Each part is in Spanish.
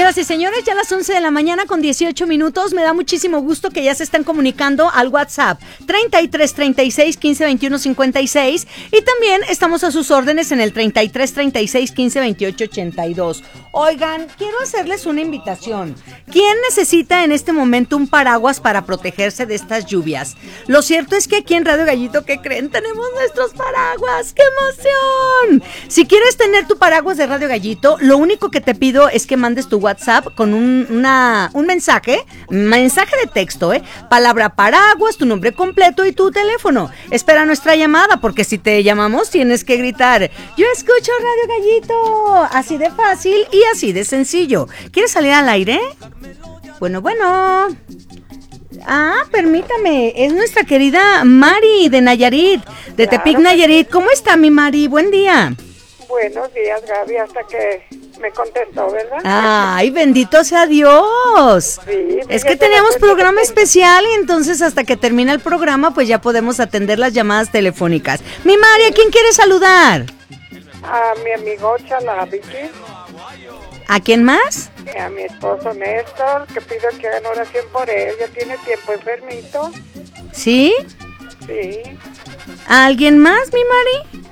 Señoras y señores, ya las 11 de la mañana con 18 minutos. Me da muchísimo gusto que ya se están comunicando al WhatsApp 33 36 15 21 56 y también estamos a sus órdenes en el 33 36 15 28 82. Oigan, quiero hacerles una invitación. ¿Quién necesita en este momento un paraguas para protegerse de estas lluvias? Lo cierto es que aquí en Radio Gallito, ¿qué creen? Tenemos nuestros paraguas. ¡Qué emoción! Si quieres tener tu paraguas de Radio Gallito, lo único que te pido es que mandes tu WhatsApp con un mensaje de texto, palabra paraguas, tu nombre completo y tu teléfono. Espera nuestra llamada, porque si te llamamos tienes que gritar: yo escucho Radio Gallito. Así de fácil y así de sencillo. ¿Quieres salir al aire? Bueno. Permítame, es nuestra querida Mari de Nayarit, de Tepic, Nayarit. ¿Cómo está mi Mari? Buen día. Buenos días, Gaby, hasta que me contestó, ¿verdad? ¡Ay, bendito sea Dios! Sí, es que teníamos programa especial y entonces hasta que termina el programa pues ya podemos atender las llamadas telefónicas. Mi Mari, ¿a quién quieres saludar? A mi amigo Chala, Vicky. ¿A quién más? A mi esposo Néstor, que pido que hagan oración por él. Ya tiene tiempo enfermito. ¿Sí? Sí. ¿A alguien más, mi Mari?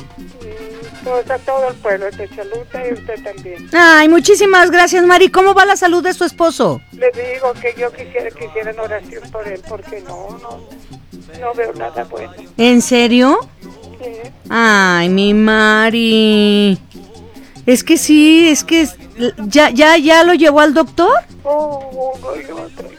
Pues a todo el pueblo de Chaluta y usted también. Ay, muchísimas gracias, Mari. ¿Cómo va la salud de su esposo? Le digo que yo quisiera que hicieran oración por él, porque no veo nada bueno. ¿En serio? Sí. Ay, mi Mari. Es que sí, ¿ya lo llevó al doctor? Uno y otro.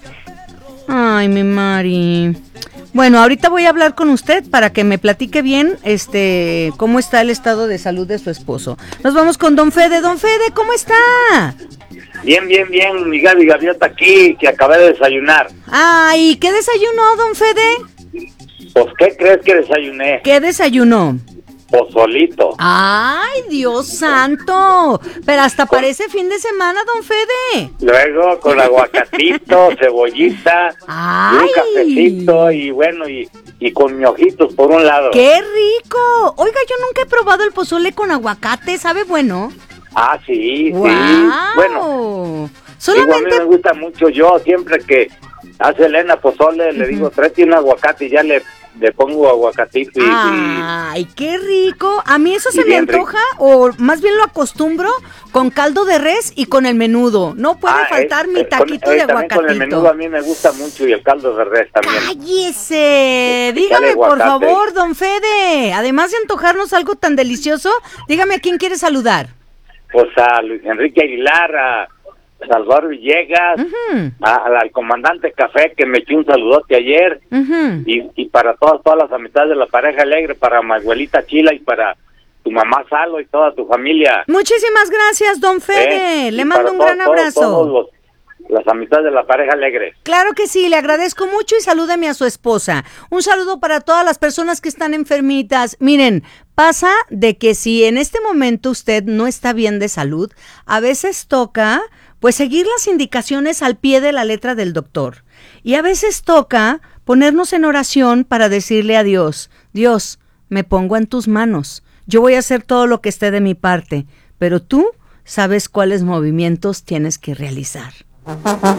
Ay, mi Mari. Bueno, ahorita voy a hablar con usted para que me platique bien, cómo está el estado de salud de su esposo. Nos vamos con Don Fede. Don Fede, ¿cómo está? Bien, mi Gaby Gaviota aquí, que acabé de desayunar. Ay, ¿qué desayunó, Don Fede? Pues, ¿qué crees que desayuné? ¿Qué desayunó? Pozolito. ¡Ay, Dios santo! Pero hasta parece fin de semana, Don Fede. Luego con aguacatito, cebollita, ¡ay! Y un cafecito y bueno, y con mi ojitos por un lado. ¡Qué rico! Oiga, yo nunca he probado el pozole con aguacate, ¿sabe bueno? Ah, sí, ¡Wow! sí. Bueno, solamente... digo, a mí me gusta mucho. Yo siempre que hace Elena pozole, le digo, tráete un aguacate y ya le pongo aguacatito ¡ay, qué rico! A mí eso se me antoja, o más bien lo acostumbro con caldo de res y con el menudo. No puede faltar mi taquito de aguacatito. Con el menudo a mí me gusta mucho y el caldo de res también. ¡Cállese! Dígame, por favor, Don Fede, además de antojarnos algo tan delicioso, dígame a quién quiere saludar. Pues a Luis Enrique Aguilar, a Salvador Villegas, al comandante Café, que me echó un saludote ayer, y para todas las amistades de la pareja alegre, para mi abuelita Chila y para tu mamá Salo y toda tu familia. Muchísimas gracias, Don Fede, le mando un gran abrazo. Todos las amistades de la pareja alegre. Claro que sí, le agradezco mucho y salúdeme a su esposa. Un saludo para todas las personas que están enfermitas. Miren, pasa de que si en este momento usted no está bien de salud, a veces toca pues seguir las indicaciones al pie de la letra del doctor. Y a veces toca ponernos en oración para decirle a Dios: Dios, me pongo en tus manos. Yo voy a hacer todo lo que esté de mi parte, pero tú sabes cuáles movimientos tienes que realizar.